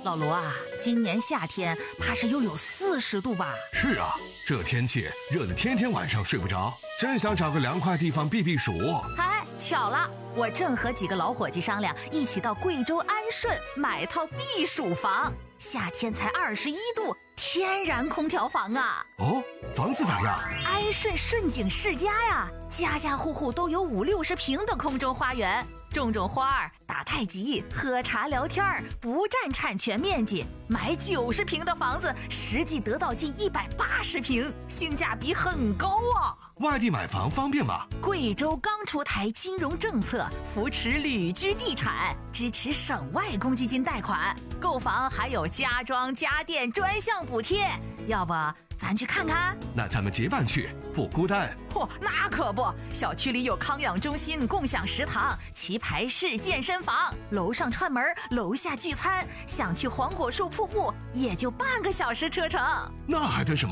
老卢啊，今年夏天怕是又有40度吧？ 是啊，这天气热得天天晚上睡不着，真想找个凉快地方避避暑。 嗨，巧了，我正和几个老伙计商量，一起到贵州安顺买套避暑房。夏天才21度，天然空调房啊！ 哦，房子咋样？ 安顺顺景世家呀，家家户户都有50-60平的空中花园，种花儿、打太极、喝茶聊天，不占产权面积。买90平的房子，实际得到近180平，性价比很高啊！ 外地买房方便吗？ 贵州刚出台金融政策，扶持旅居地产，支持省外公积金贷款，购房还有家装家电专项补贴。要不咱去看看？ 那咱们结伴去，不孤单。 嚯，那可不，小区里有康养中心、共享食堂、棋牌室、健身房，楼上串门，楼下聚餐，想去黄果树瀑布也就半个小时车程。 那还等什么？